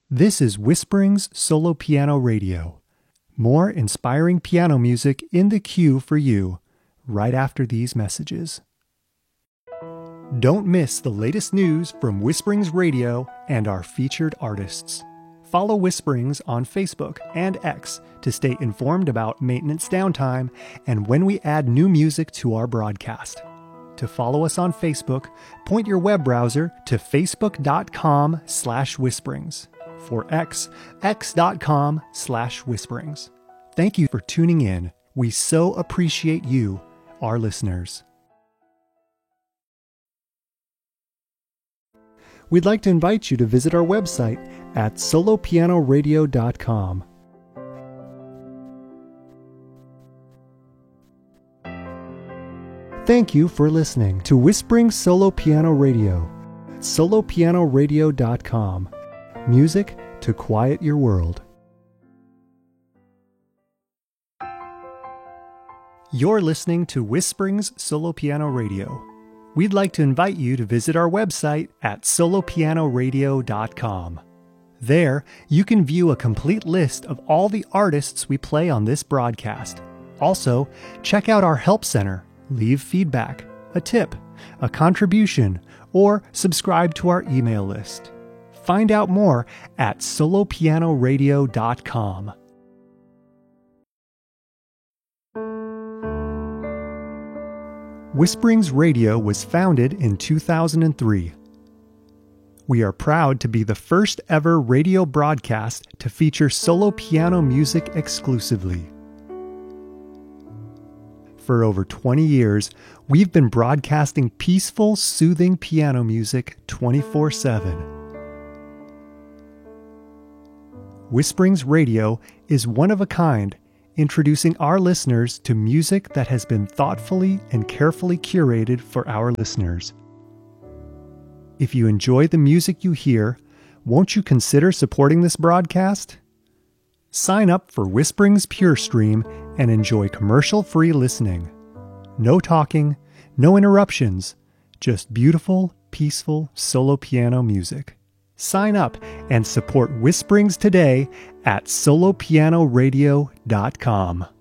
This is Whisperings Solo Piano Radio. More inspiring piano music in the queue for you right after these messages. Don't miss the latest news from Whisperings Radio and our featured artists. Follow Whisperings on Facebook and X to stay informed about maintenance downtime and when we add new music to our broadcast. To follow us on Facebook, point your web browser to facebook.com/whisperings. For X, x.com/whisperings. Thank you for tuning in. We so appreciate you, our listeners. We'd like to invite you to visit our website at solopianoradio.com. Thank you for listening to Whispering Solo Piano Radio. solopianoradio.com. Music to quiet your world. You're listening to Whisperings Solo Piano Radio. We'd like to invite you to visit our website at solopianoradio.com. There, you can view a complete list of all the artists we play on this broadcast. Also, check out our Help Center, leave feedback, a tip, a contribution, or subscribe to our email list. Find out more at solopianoradio.com. Whisperings Radio was founded in 2003. We are proud to be the first ever radio broadcast to feature solo piano music exclusively. For over 20 years, we've been broadcasting peaceful, soothing piano music 24/7. Whisperings Radio is one of a kind, introducing our listeners to music that has been thoughtfully and carefully curated for our listeners. If you enjoy the music you hear, won't you consider supporting this broadcast? Sign up for Whisperings Pure Stream and enjoy commercial-free listening. No talking, no interruptions, just beautiful, peaceful solo piano music. Sign up and support Whisperings today at solopianoradio.com.